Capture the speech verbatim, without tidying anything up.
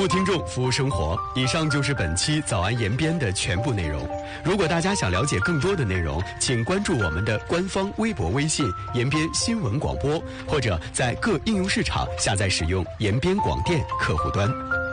务听众，服务生活。以上就是本期早安延边的全部内容。如果大家想了解更多的内容，请关注我们的官方微博、微信“延边新闻广播”，或者在各应用市场下载使用延边广电客户端。